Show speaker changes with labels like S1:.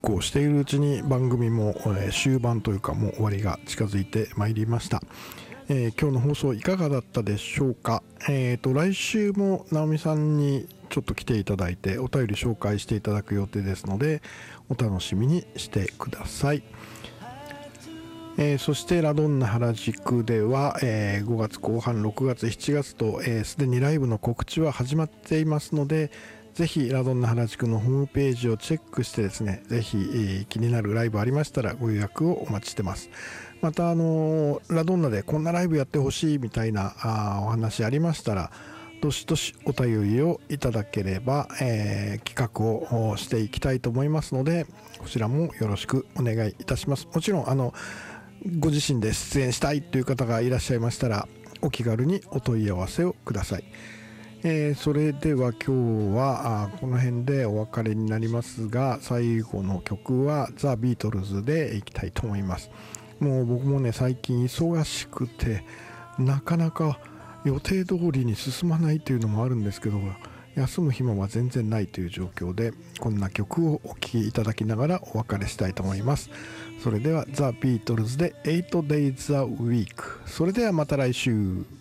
S1: こうしているうちに番組も、終盤というかもう終わりが近づいてまいりました。今日の放送いかがだったでしょうか。来週も直美さんにちょっと来ていただいてお便り紹介していただく予定ですのでお楽しみにしてください。そしてラドンナ原宿では、5月後半6月7月とすでにライブの告知は始まっていますので、ぜひラドンナ原宿のホームページをチェックしてですね、ぜひ、気になるライブありましたらご予約をお待ちしてます。またラドンナでこんなライブやってほしいみたいなお話ありましたらどしどしお便りをいただければ、企画をしていきたいと思いますので、こちらもよろしくお願いいたします。もちろんご自身で出演したいという方がいらっしゃいましたらお気軽にお問い合わせをください。それでは今日はこの辺でお別れになりますが、最後の曲はザ・ビートルズでいきたいと思います。もう僕もね最近忙しくてなかなか予定通りに進まないというのもあるんですけど、休む暇は全然ないという状況で、こんな曲をお聴きいただきながらお別れしたいと思います。それではザ・ビートルズで8 Days a Week。それではまた来週。